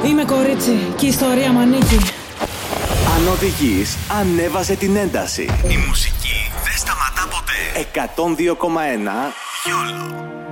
Είμαι κορίτσι και η ιστορία μ' ανήκει. Αν οδηγείς, ανέβασε την ένταση. Η μουσική δεν σταματά ποτέ. 102,1 YOLO.